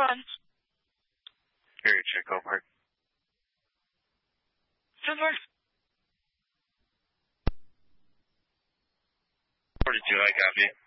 on. Here, check over. 10-4. 42, I copy.